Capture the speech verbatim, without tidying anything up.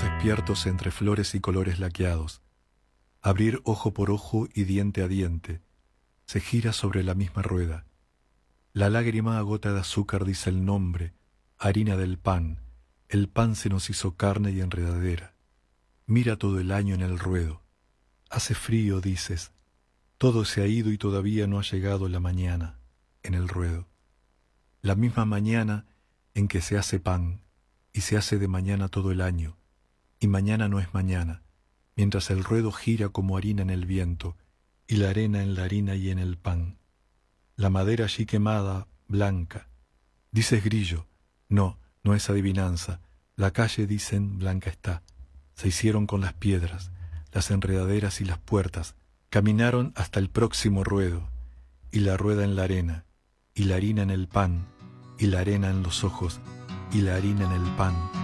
despiertos entre flores y colores laqueados. Abrir ojo por ojo y diente a diente, se gira sobre la misma rueda. La lágrima a gota de azúcar dice el nombre, harina del pan, el pan se nos hizo carne y enredadera. Mira todo el año en el ruedo. Hace frío, dices. Todo se ha ido y todavía no ha llegado la mañana, en el ruedo. La misma mañana en que se hace pan, y se hace de mañana todo el año, y mañana no es mañana, mientras el ruedo gira como harina en el viento, y la arena en la harina y en el pan. La madera allí quemada, blanca. Dices grillo. No, no es adivinanza. La calle, dicen, blanca está. Se hicieron con las piedras, las enredaderas y las puertas. Caminaron hasta el próximo ruedo, y la rueda en la arena, y la harina en el pan, y la arena en los ojos, y la harina en el pan,